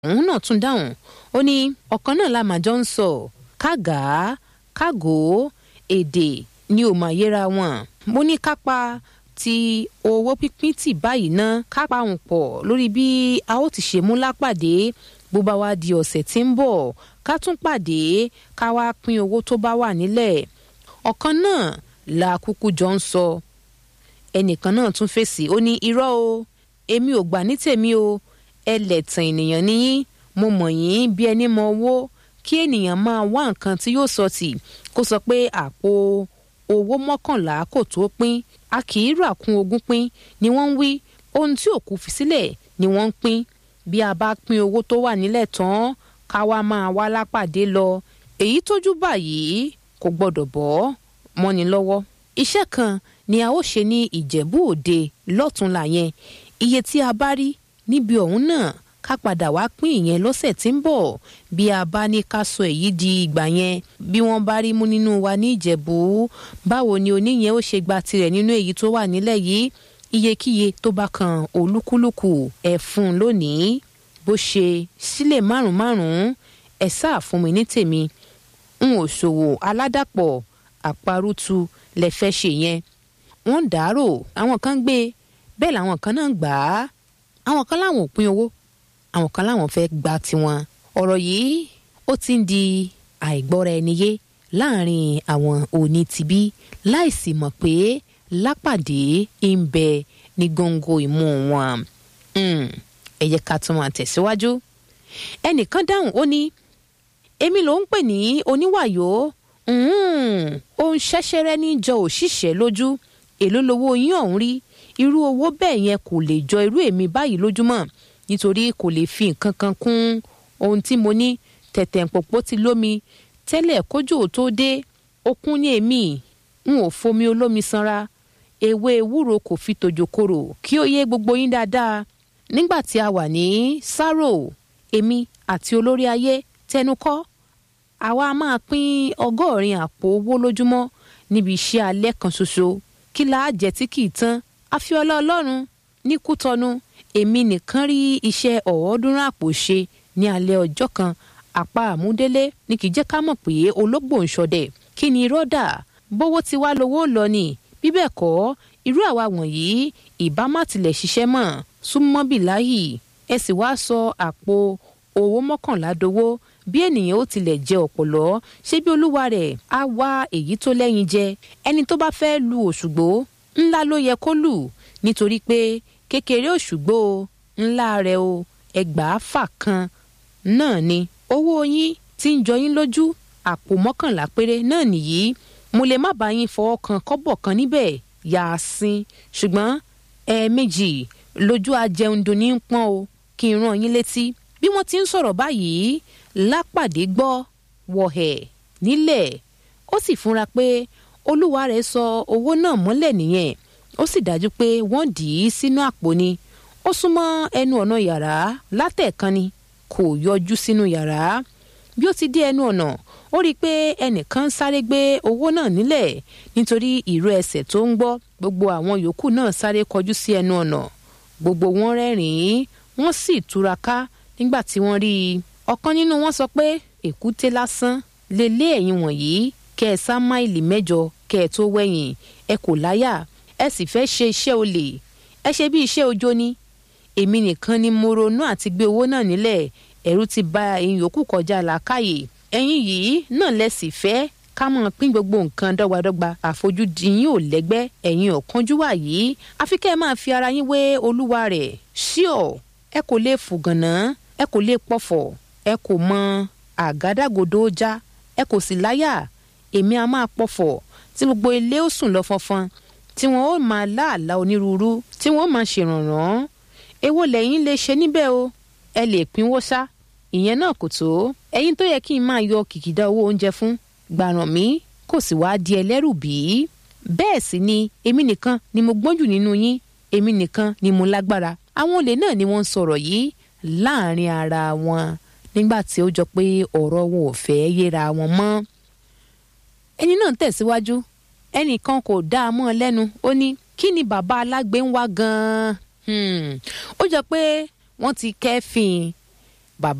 òun náà tún dáhùn ó ní ọ̀kan náà la máa jọ ń sọ kágà kágò èdè ni ò máa yẹra wọn. mo ní kápá ti owó pínpín tì báyìí ná kápá òun pọ̀ lórí bí a ó ti ṣe mú lápàdé bó bá wá di ọ̀sẹ̀ tí ń bọ̀ ká tún pàdé ká wá pín owó tó bá wà nílẹ̀. ọ̀kan náà la kúkú jọ ń sọ. ẹnìkan náà tún fèsì ó ní irọ́ o èmi ò gbà ní tèmi o ẹlẹ́tàn ènìyàn níyín mo mọ̀ yín bí ẹni mọ owó kí ènìyàn máa wá nǹkan tí yóò sọ tì kó sọ pé àpò owó 11 kò tó pín a kì í rà kún 20 pín ni wọ́n ń wí ohun tí òkú fi sílẹ̀ ni wọ́n ń pín bí a bá pín owó tó wà nílẹ̀ tán ká wá máa wá lápàdé lọ èyí tójú báyìí kò gbọ́dọ̀ bọ́ mọ́ni lọ́wọ́. iṣẹ́ kan ni a ó ṣe ní Ìjẹ̀bú Òde lọ́tùnla yẹn iye tí a bá rí níbi ọ̀hún náà ká padà wá pín ìyẹn lọ́sẹ̀ tí ń bọ̀ bí a bá ní ká sọ èyí di ìgbà yẹn bí wọ́n bá rí mú nínú wa ní Ìjẹ̀bú báwo ni oníyẹn ó ṣe gba tirẹ̀ nínú èyí tó wà nílẹ̀ yìí iyekíye tó bá kan olúkúlùkù ẹ fún un lónìí bó ṣe sílẹ̀ 5 ẹ sáà fún mi ní tèmi n ò ṣòwò aládàpọ̀ àparùtù lẹ fẹ́ ṣe yẹn wọ́n ń dàárò àwọn kan gbé bẹ́ẹ̀ làwọn kan náà gbà á àwọn kan láwọn ò pín owó àwọn kan láwọn fẹ́ gba tiwọn. ọ̀rọ̀ yìí ó ti ń di àìgbọ́ra ẹni yé láàrin àwọn onítìbí láìsí mọ̀ pé lápàdé ń bẹ ní góńgó imú wọn. ẹ jẹ́ ká tún máa tẹ̀síwájú. ẹnìkan dáhùn ó ní èmi ló ń pè ní oníwàyó ó ń ṣẹ́ṣẹ́rẹ́ ní jọ òṣìṣẹ́ lójú èló lowó yín ọ̀hún rí irú owó bẹ́ẹ̀ yẹn kò lè jọ irú èmi báyìí lójúmọ́ nítorí kò lè fi nǹkan kan kún ohun tí mo ní tẹ̀tẹ̀ pòpó ti lómi tẹ́lẹ̀ kójú ò tó dé okun ní èmi n ò fomi olómi sanra ewé ewúro kò fi tòjò korò kí ó yé gbogbo yín dáadáa nígbà tí a wà ní Sáró èmi àti olórí ayé tẹnukọ́ àwa máa pín 100 àpò owó lójúmọ́ níbi iṣẹ́ alẹ́ kan ṣoṣo kí la jẹ tí kì í tán àfiọlá Ọlọ́run ní Kútọnu èmi nìkan rí iṣẹ́ 100 àpò ṣe ní alẹ́ ọjọ́ kan àpá àmúdélé ní kì í jẹ́ ká mọ̀ pé ológbò ń ṣọdẹ kí ni rọ́dà bówó ti wá lówó lọ ni bíbẹ̀ kọ́ irú àwa wọ̀nyí ìbá má tilẹ̀ ṣiṣẹ́ mọ́ súnmọ́ bíláhì ẹ sì wá sọ àpò owó 11 dowó bí ènìyàn ó tilẹ̀ jẹ ọ̀pọ̀lọ́ ṣé bí olúwa rẹ̀ á wá èyí tó lẹ́yìn jẹ ẹni tó bá fẹ́ lu òṣùgbó ńlá ló yẹ kó lù nítorí pé kékeré òṣùgbó ńlá rẹ̀ o 6 kan náà ni owó yín tí ń jọ yín lójú àpò 11 péré náà nìyí mo lè má bá yín fọwọ́ kan kọ́bọ̀ kan níbẹ̀ yà á sin ṣùgbọ́n ẹ̀ẹ̀mejì lójú ajẹundun ní pọ́n o kí n rán yín létí bí wọ́n ti ń sọ̀rọ̀ báyìí lápàdé gbọ́ wọ̀hẹ̀ nílẹ̀ ó sì fúnra pé olúwa rẹ̀ sọ owó náà mọ́lẹ̀ nìyẹn ó sì dájú pé wọ́n dì í sínú àpò ni ó súnmọ́ ẹnu ọ̀nà yàrá látẹ̀kan ni kò yọjú sínú yàrá bí ó ti dé ẹnu ọ̀nà ó rí i pé ẹnìkan sáré gbé owó náà nílẹ̀ nítorí ìró ẹsẹ̀ tó ń gbọ́ gbogbo àwọn yòókù náà sáré kọjú sí ẹnu ọ̀nà gbogbo wọn rẹ́rìn-ín wọ́n sì túraká nígbà tí wọ́n rí i ọ̀kan nínú wọn sọ pé èkúté lásán lè lé ẹ̀yin wọ̀nyí kẹ́ ẹ sá máìlì 8 kẹ́ ẹ tó wẹ̀yìn ẹ kò láyà ẹ sì fẹ́ ṣe iṣẹ́ olè ẹ ṣe bí iṣẹ́ ojó ni èmi nìkan ni mo ronú àti gbé owó náà nílẹ̀ ẹ̀rù ti bà ẹ̀yin yòókù kọjá làákàyè ẹ̀yin yìí náà lẹ sì fẹ́ ká mọ̀ pín gbogbo nǹkan dọ́gbadọ́gba àfojúdi yín ò lẹ́gbẹ́ ẹ̀yin ọ̀kánjúwà yìí àfi kẹ́ ẹ máa fi ara yín wé olúwa rẹ̀ ṣíọ̀ ẹ kò lè fùgànná ẹ kò lè pọ̀fọ̀ ẹ kò mọ àgádágodo já ẹ kò sì láyà èmi a máa pọ̀fọ̀ tí gbogbo ilé ó sùn lọ fọnfọn tí wọn ó máa láàlá onírúurú tí wọn ó máa ṣèrànràn èwo lẹ́yìn lè ṣe níbẹ̀ o ẹ lè pínwó ṣá ìyẹn náà kò tó ẹ̀yin tó yẹ kí n máa yọ kìkìdá owó oúnjẹ fún gbàràn mí kò sì wá di ẹlẹ́rù bí bẹ́ẹ̀ sì ni èmi nìkan ni mo gbọ́n jù nínú yín èmi nìkan ni mo lágbára àwọn olè náà ni wọ́n ń sọ̀rọ̀ yìí láàrin ara wọn nígbà tí ó jọ pé ọ̀rọ̀ wọn ò fẹ́ yéra wọn mọ́ ẹni náà tẹ̀síwájú ẹnìkan kò dá a mọ́ lẹ́nu ó ní kí ni bàbá alágbe ń wá gan-an ó jọ pé wọ́n ti kẹ́fìn